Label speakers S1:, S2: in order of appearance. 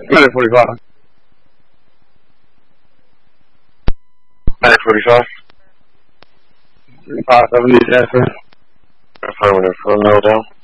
S1: Minute 45. Minute 45. 570 after. Affirmative. Full no down.